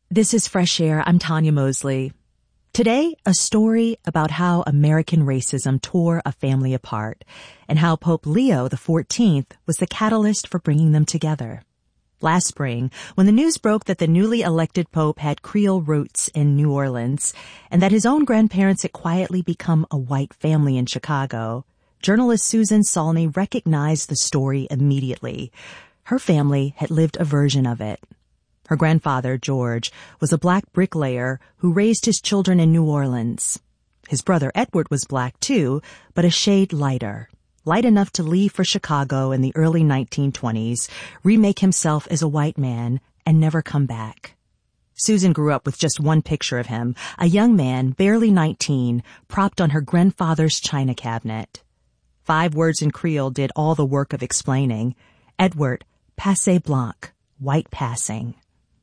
This is Fresh Air. I'm Tanya Mosley. Today, a story about how American racism tore a family apart and how Pope Leo XIV was the catalyst for bringing them together. Last spring, when the news broke that the newly elected Pope had Creole roots in New Orleans and that his own grandparents had quietly become a white family in Chicago, journalist Susan Salney recognized the story immediately. Her family had lived a version of it. Her grandfather, George, was a black bricklayer who raised his children in New Orleans. His brother, Edward, was black too, but a shade lighter. Light enough to leave for Chicago in the early 1920s, remake himself as a white man, and never come back. Susan grew up with just one picture of him, a young man, barely 19, propped on her grandfather's china cabinet. 5 words in Creole did all the work of explaining. Edward, passé blanc, white passing.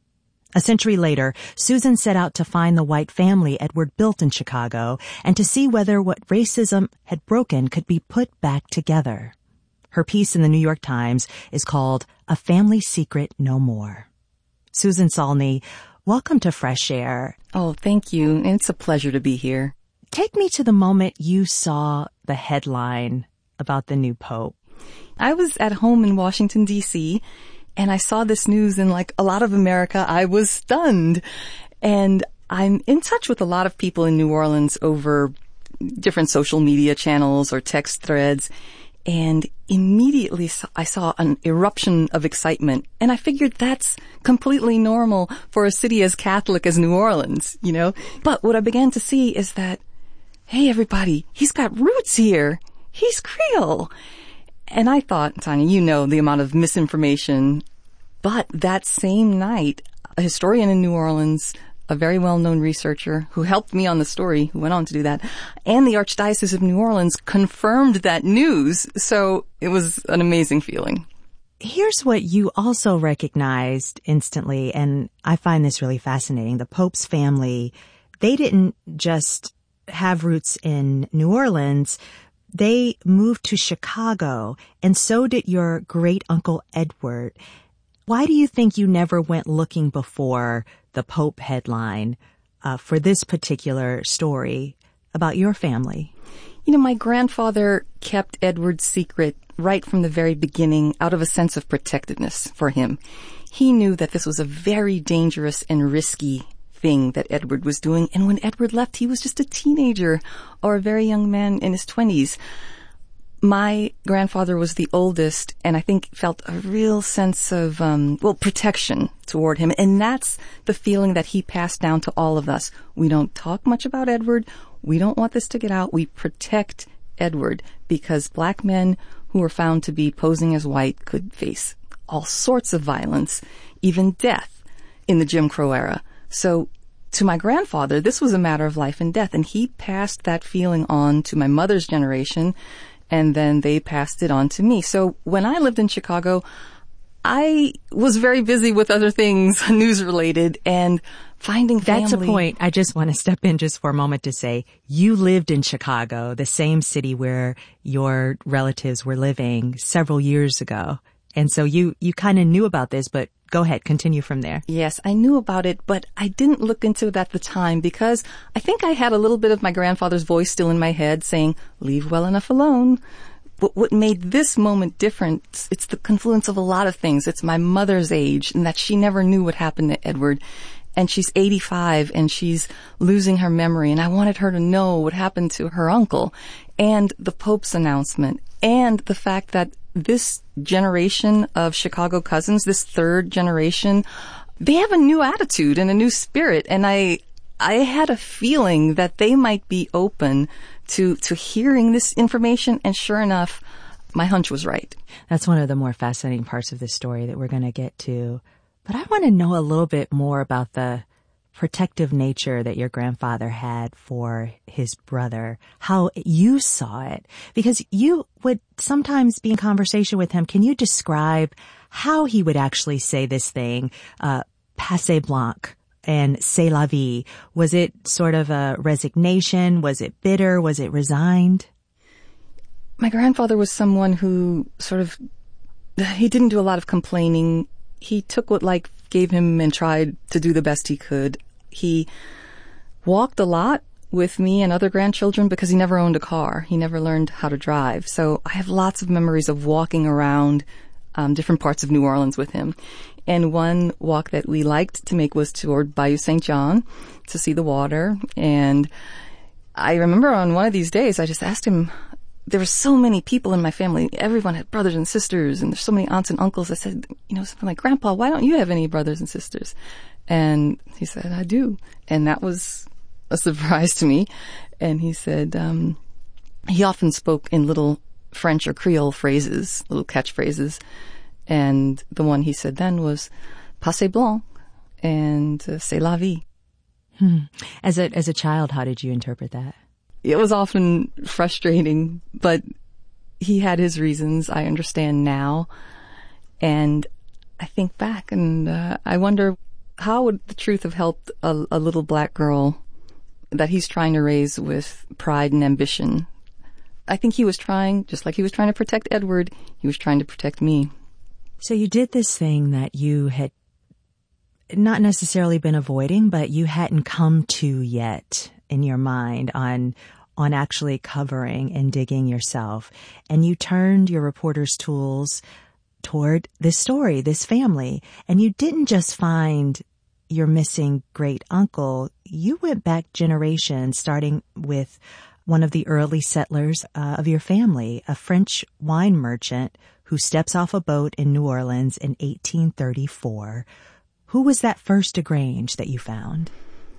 A century later, Susan set out to find the white family Edward built in Chicago and to see whether what racism had broken could be put back together. Her piece in the New York Times is called A Family Secret No More. Susan Salney, welcome to Fresh Air. Oh, thank you. It's a pleasure to be here. Take me to the moment you saw the headline about the new pope. I was at home in Washington, D.C., and I saw this news, and like a lot of America, I was stunned. And I'm in touch with a lot of people in New Orleans over different social media channels or text threads. And immediately I saw an eruption of excitement. And I figured that's completely normal for a city as Catholic as New Orleans, you know. But what I began to see is that, hey, everybody, he's got roots here. He's Creole. And I thought, Tanya, you know the amount of misinformation. But that same night, a historian in New Orleans, a very well-known researcher who helped me on the story, who went on to do that, and the Archdiocese of New Orleans confirmed that news. So it was an amazing feeling. Here's what you also recognized instantly, and I find this really fascinating. The Pope's family, they didn't just have roots in New Orleans. They moved to Chicago, and so did your great-uncle Edward. Why do you think you never went looking before the Pope headline for this particular story about your family? You know, my grandfather kept Edward's secret right from the very beginning out of a sense of protectiveness for him. He knew that this was a very dangerous and risky thing that Edward was doing. And when Edward left, he was just a teenager or a very young man in his 20s. My grandfather was the oldest and I think felt a real sense of, protection toward him. And that's the feeling that he passed down to all of us. We don't talk much about Edward. We don't want this to get out. We protect Edward because black men who were found to be posing as white could face all sorts of violence, even death in the Jim Crow era. So to my grandfather, this was a matter of life and death, and he passed that feeling on to my mother's generation, and then they passed it on to me. So when I lived in Chicago, I was very busy with other things, news-related, and finding family. That's a point. I just want to step in just for a moment to say, you lived in Chicago, the same city where your relatives were living several years ago. And so you kind of knew about this, but go ahead, continue from there. Yes, I knew about it, but I didn't look into it at the time because I think I had a little bit of my grandfather's voice still in my head saying, leave well enough alone. But what made this moment different, it's the confluence of a lot of things. It's my mother's age and that she never knew what happened to Edward. And she's 85 and she's losing her memory. And I wanted her to know what happened to her uncle and the Pope's announcement and the fact that this generation of Chicago cousins, this third generation, they have a new attitude and a new spirit. And I had a feeling that they might be open to hearing this information. And sure enough, my hunch was right. That's one of the more fascinating parts of this story that we're going to get to. But I want to know a little bit more about the protective nature that your grandfather had for his brother, how you saw it, because you would sometimes be in conversation with him. Can you describe how he would actually say this thing, passé blanc and c'est la vie? Was it sort of a resignation? Was it bitter? Was it resigned? My grandfather was someone who he didn't do a lot of complaining. He took what gave him and tried to do the best he could. He walked a lot with me and other grandchildren because he never owned a car. He never learned how to drive. So I have lots of memories of walking around different parts of New Orleans with him. And one walk that we liked to make was toward Bayou St. John to see the water. And I remember on one of these days, I just asked him, there were so many people in my family. Everyone had brothers and sisters, and there's so many aunts and uncles. I said, something like, Grandpa, why don't you have any brothers and sisters? And he said, I do. And that was a surprise to me. And he said, he often spoke in little French or Creole phrases, little catchphrases. And the one he said then was, Passez blanc, and c'est la vie. As a child, how did you interpret that? It was often frustrating, but he had his reasons. I understand now. And I think back and I wonder, how would the truth have helped a little black girl that he's trying to raise with pride and ambition? I think he was trying, just like he was trying to protect Edward, he was trying to protect me. So you did this thing that you had not necessarily been avoiding, but you hadn't come to yet in your mind on actually covering and digging yourself. And you turned your reporter's tools toward this story, this family. And you didn't just find your missing great uncle. You went back generations, starting with one of the early settlers of your family, a French wine merchant who steps off a boat in New Orleans in 1834. Who was that first DeGrange that you found?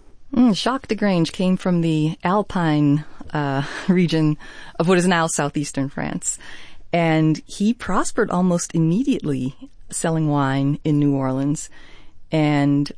Jacques DeGrange came from the Alpine region of what is now southeastern France. And he prospered almost immediately selling wine in New Orleans. And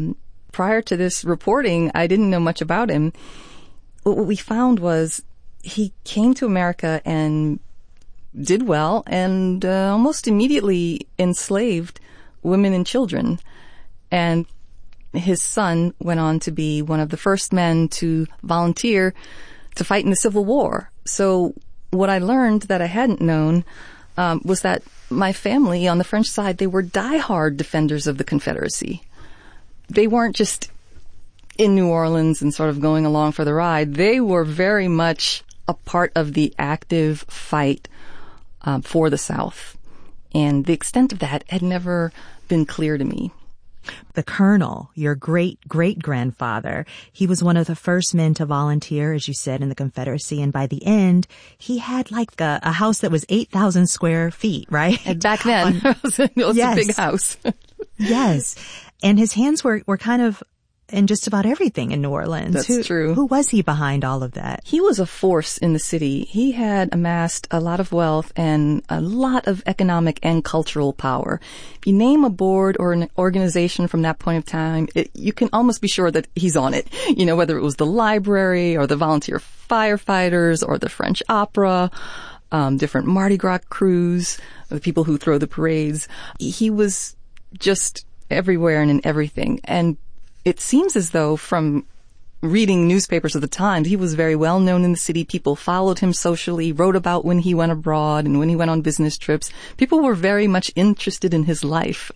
prior to this reporting, I didn't know much about him. What we found was he came to America and did well and almost immediately enslaved women and children. And his son went on to be one of the first men to volunteer to fight in the Civil War. So what I learned that I hadn't known was that my family on the French side, they were diehard defenders of the Confederacy. They weren't just in New Orleans and sort of going along for the ride. They were very much a part of the active fight for the South. And the extent of that had never been clear to me. The Colonel, your great-great-grandfather, he was one of the first men to volunteer, as you said, in the Confederacy. And by the end, he had like a house that was 8,000 square feet, right? And back then, it was yes. a big house. Yes. And his hands were kind of in just about everything in New Orleans. That's true. Who was he behind all of that? He was a force in the city. He had amassed a lot of wealth and a lot of economic and cultural power. If you name a board or an organization from that point of time, you can almost be sure that he's on it. Whether it was the library or the volunteer firefighters or the French opera, different Mardi Gras crews, the people who throw the parades. He was just everywhere and in everything. And it seems as though from reading newspapers of the time, he was very well known in the city. People followed him socially, wrote about when he went abroad and when he went on business trips. People were very much interested in his life.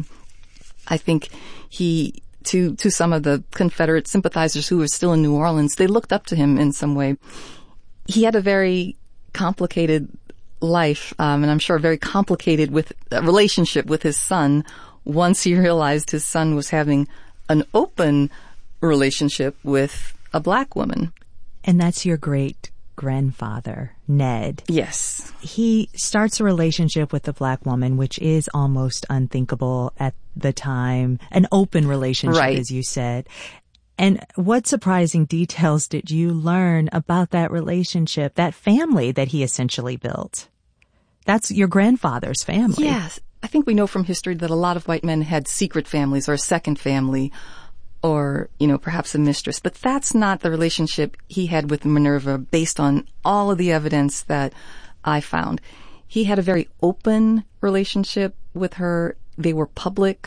I think to some of the Confederate sympathizers who were still in New Orleans, they looked up to him in some way. He had a very complicated life, and I'm sure very complicated with a relationship with his son once he realized his son was having an open relationship with a black woman. And that's your great-grandfather, Ned. Yes. He starts a relationship with a black woman, which is almost unthinkable at the time. An open relationship, right, as you said. And what surprising details did you learn about that relationship, that family that he essentially built? That's your grandfather's family. Yes. I think we know from history that a lot of white men had secret families or a second family or, perhaps a mistress. But that's not the relationship he had with Minerva based on all of the evidence that I found. He had a very open relationship with her. They were public.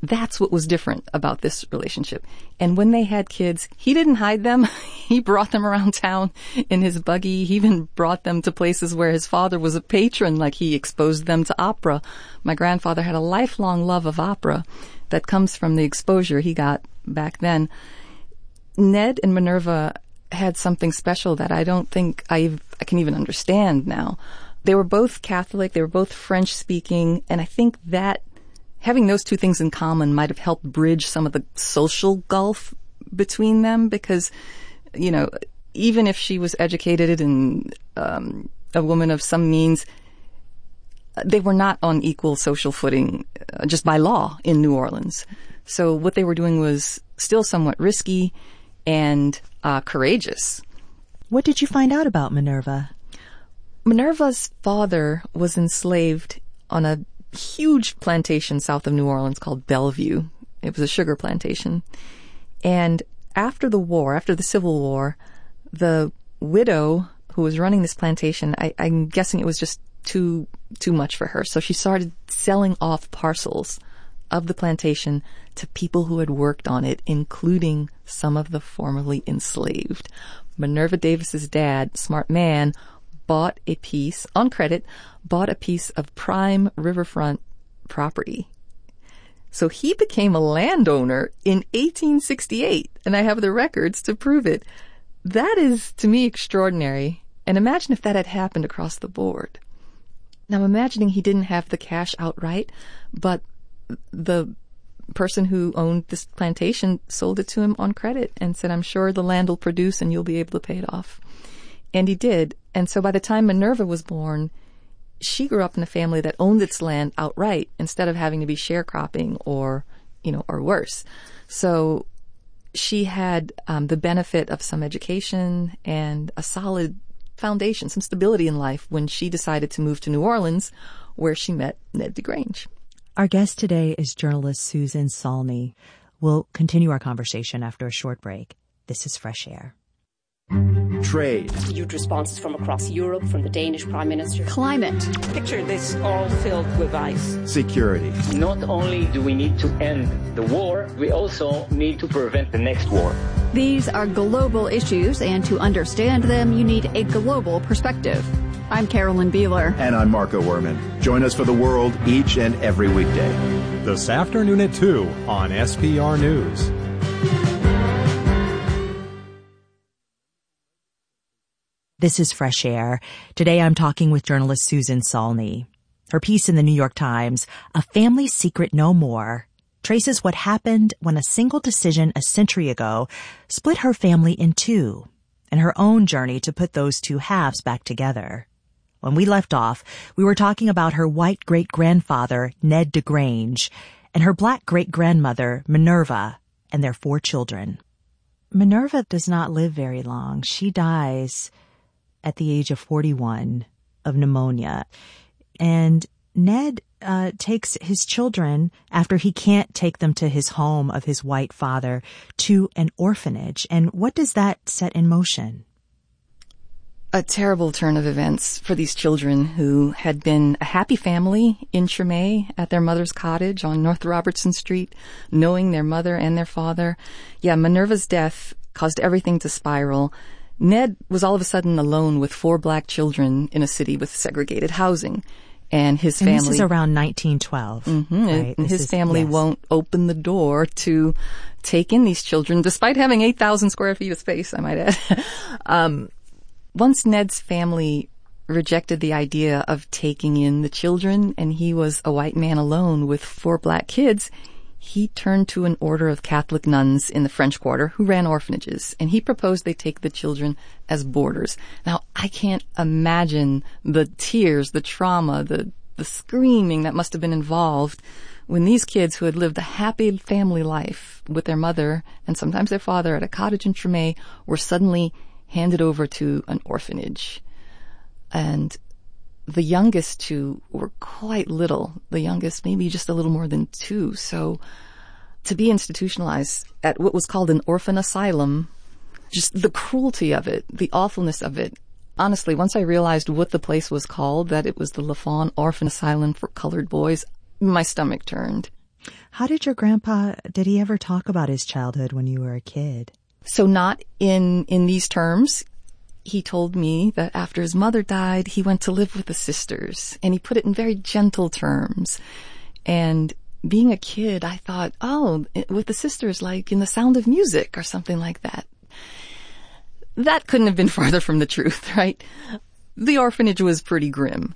That's what was different about this relationship. And when they had kids, he didn't hide them. He brought them around town in his buggy. He even brought them to places where his father was a patron, like he exposed them to opera. My grandfather had a lifelong love of opera that comes from the exposure he got back then. Ned and Minerva had something special that I don't think I can even understand now. They were both Catholic. They were both French-speaking. And I think that having those two things in common might have helped bridge some of the social gulf between them because, you know, even if she was educated and a woman of some means, they were not on equal social footing just by law in New Orleans. So what they were doing was still somewhat risky and courageous. What did you find out about Minerva? Minerva's father was enslaved on a huge plantation south of New Orleans called Bellevue. It was a sugar plantation. And after the Civil War, the widow who was running this plantation, I'm guessing it was just too much for her. So she started selling off parcels of the plantation to people who had worked on it, including some of the formerly enslaved. Minerva Davis's dad, smart man, bought a piece of prime riverfront property. So he became a landowner in 1868, and I have the records to prove it. That is, to me, extraordinary. And imagine if that had happened across the board. Now, I'm imagining he didn't have the cash outright, but the person who owned this plantation sold it to him on credit and said, I'm sure the land will produce and you'll be able to pay it off. And he did. And so by the time Minerva was born, she grew up in a family that owned its land outright instead of having to be sharecropping or worse. So she had the benefit of some education and a solid foundation, some stability in life when she decided to move to New Orleans, where she met Ned DeGrange. Our guest today is journalist Susan Salney. We'll continue our conversation after a short break. This is Fresh Air. Trade. Huge responses from across Europe, from the Danish Prime Minister. Climate. Picture this all filled with ice. Security. Not only do we need to end the war, we also need to prevent the next war. These are global issues, and to understand them, you need a global perspective. I'm Carolyn Beeler. And I'm Marco Werman. Join us for The World each and every weekday. This afternoon at 2 on SPR News. This is Fresh Air. Today I'm talking with journalist Susan Salney. Her piece in the New York Times, A Family Secret No More, traces what happened when a single decision a century ago split her family in two, and her own journey to put those two halves back together. When we left off, we were talking about her white great-grandfather, Ned DeGrange, and her black great-grandmother, Minerva, and their 4 children. Minerva does not live very long. She dies at the age of 41 of pneumonia. And Ned takes his children, after he can't take them to his home of his white father, to an orphanage. And what does that set in motion? A terrible turn of events for these children who had been a happy family in Treme at their mother's cottage on North Robertson Street, knowing their mother and their father. Yeah, Minerva's death caused everything to spiral. Ned was all of a sudden alone with 4 black children in a city with segregated housing. And his family... this is around 1912. Mm-hmm, right? And his family won't open the door to take in these children, despite having 8,000 square feet of space, I might add. Once Ned's family rejected the idea of taking in the children, and he was a white man alone with 4 black kids, he turned to an order of Catholic nuns in the French Quarter who ran orphanages, and he proposed they take the children as boarders. Now, I can't imagine the tears, the trauma, the screaming that must have been involved when these kids who had lived a happy family life with their mother and sometimes their father at a cottage in Treme were suddenly handed over to an orphanage. And the youngest 2 were quite little. The youngest maybe just a little more than 2. So to be institutionalized at what was called an orphan asylum, just the cruelty of it, the awfulness of it. Honestly, once I realized what the place was called, that it was the Lafon Orphan Asylum for Colored Boys, my stomach turned. How did your grandpa, did he ever talk about his childhood when you were a kid? So not in these terms. He told me that after his mother died, he went to live with the sisters, and he put it in very gentle terms. And being a kid, I thought, with the sisters, like in The Sound of Music or something like that. That couldn't have been farther from the truth, right? The orphanage was pretty grim.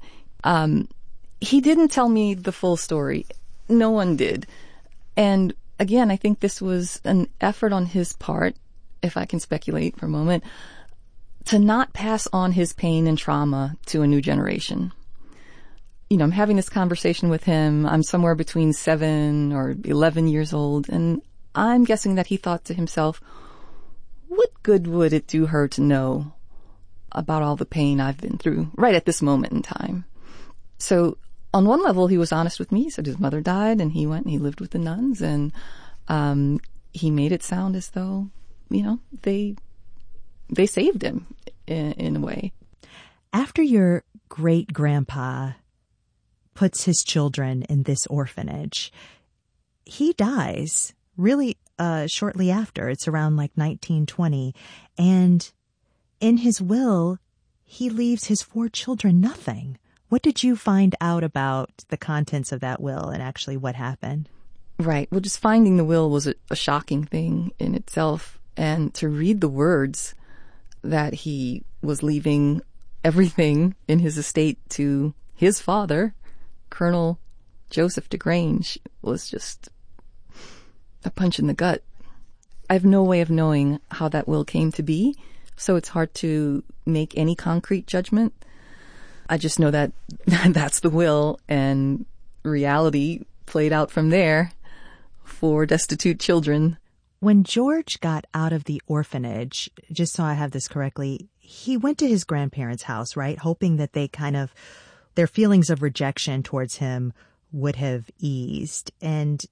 He didn't tell me the full story. No one did. And again, I think this was an effort on his part, if I can speculate for a moment, to not pass on his pain and trauma to a new generation. You know, I'm having this conversation with him. I'm somewhere between 7 or 11 years old, and I'm guessing that he thought to himself, what good would it do her to know about all the pain I've been through right at this moment in time? So on one level, he was honest with me. He said his mother died, and he went and he lived with the nuns, and he made it sound as though, you know, they saved him in a way. After your great-grandpa puts his children in this orphanage, he dies really shortly after. It's around like 1920. And in his will, he leaves his 4 children nothing. What did you find out about the contents of that will and actually what happened? Right. Well, just finding the will was a shocking thing in itself. And to read the words that he was leaving everything in his estate to his father, Colonel Joseph DeGrange, was just a punch in the gut. I have no way of knowing how that will came to be, so it's hard to make any concrete judgment. I just know that that's the will, and reality played out from there for destitute children. When George got out of the orphanage, just so I have this correctly, he went to his grandparents' house, right? Hoping that their feelings of rejection towards him would have eased. And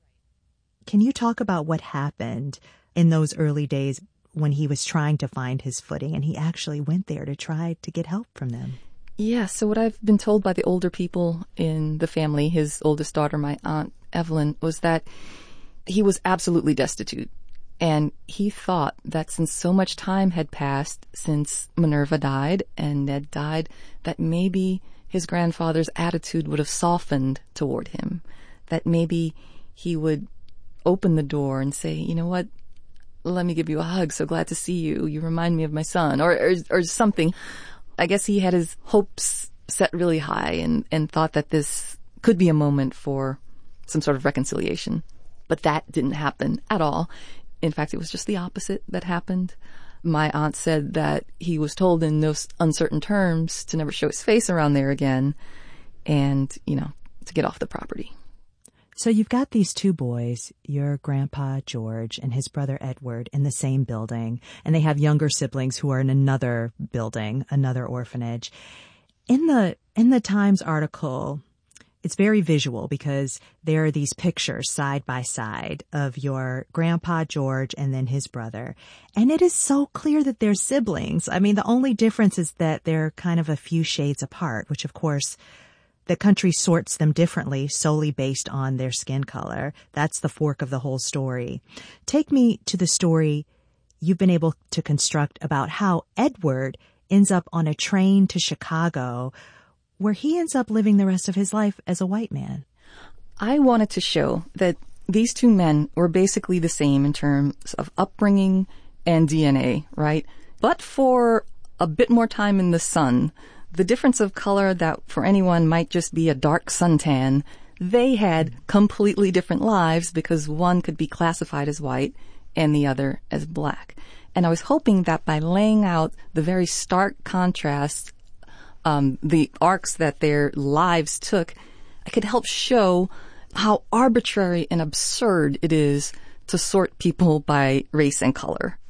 can you talk about what happened in those early days when he was trying to find his footing and he actually went there to try to get help from them? Yeah, so what I've been told by the older people in the family, his oldest daughter, my Aunt Evelyn, was that he was absolutely destitute. And he thought that since so much time had passed since Minerva died and Ned died, that maybe his grandfather's attitude would have softened toward him, that maybe he would open the door and say, you know what, let me give you a hug, so glad to see you, you remind me of my son, or something. I guess he had his hopes set really high and thought that this could be a moment for some sort of reconciliation. But that didn't happen at all. In fact, it was just the opposite that happened. My aunt said that he was told in those uncertain terms to never show his face around there again and, you know, to get off the property. So you've got these 2 boys, your grandpa George and his brother Edward, in the same building, and they have younger siblings who are in another building, another orphanage. In the Times article, it's very visual because there are these pictures side by side of your grandpa George and then his brother. And it is so clear that they're siblings. I mean, the only difference is that they're kind of a few shades apart, which of course the country sorts them differently solely based on their skin color. That's the fork of the whole story. Take me to the story you've been able to construct about how Edward ends up on a train to Chicago, where he ends up living the rest of his life as a white man. I wanted to show that these 2 men were basically the same in terms of upbringing and DNA, right? But for a bit more time in the sun, the difference of color that for anyone might just be a dark suntan, they had completely different lives because one could be classified as white and the other as black. And I was hoping that by laying out the very stark contrast, the arcs that their lives took, I could help show how arbitrary and absurd it is to sort people by race and color.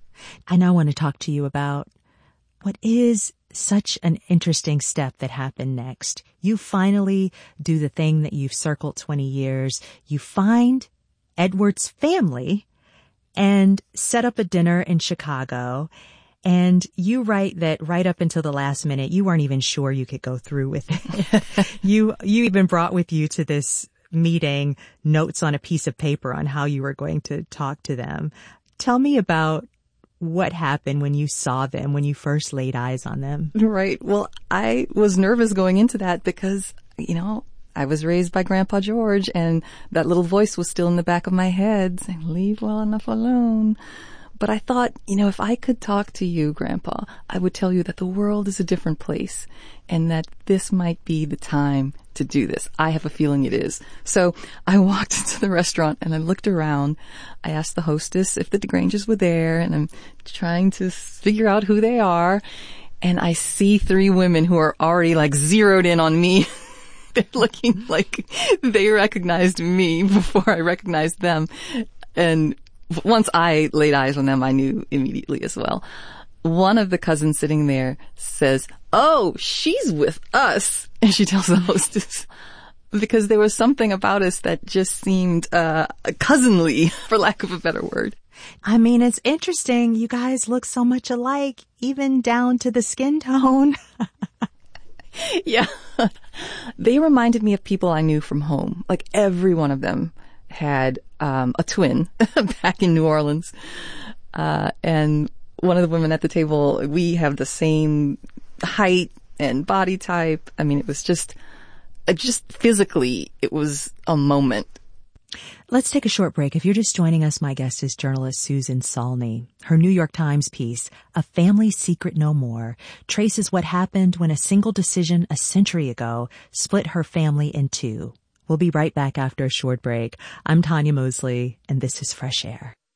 I now want to talk to you about what is such an interesting step that happened next. You finally do the thing that you've circled 20 years. You find Edward's family and set up a dinner in Chicago. And you write that right up until the last minute, you weren't even sure you could go through with it. You even brought with you to this meeting notes on a piece of paper on how you were going to talk to them. Tell me about what happened when you saw them, when you first laid eyes on them. Right. Well, I was nervous going into that because, I was raised by Grandpa George, and that little voice was still in the back of my head saying, leave well enough alone. But I thought, if I could talk to you, Grandpa, I would tell you that the world is a different place and that this might be the time to do this. I have a feeling it is. So I walked into the restaurant and I looked around. I asked the hostess if the DeGranges were there, and I'm trying to figure out who they are. And I see 3 women who are already zeroed in on me. They're looking like they recognized me before I recognized them. And once I laid eyes on them, I knew immediately as well. One of the cousins sitting there says, "Oh, she's with us." And she tells the hostess, because there was something about us that just seemed cousinly, for lack of a better word. I mean, it's interesting. You guys look so much alike, even down to the skin tone. Yeah. They reminded me of people I knew from home. Every one of them had a twin back in New Orleans. And one of the women at the table, we have the same height and body type. I mean, it was just physically, it was a moment. Let's take a short break. If you're just joining us, my guest is journalist Susan Salney. Her New York Times piece, A Family Secret No More, traces what happened when a single decision a century ago split her family in 2. We'll be right back after a short break. I'm Tanya Mosley, and this is Fresh Air.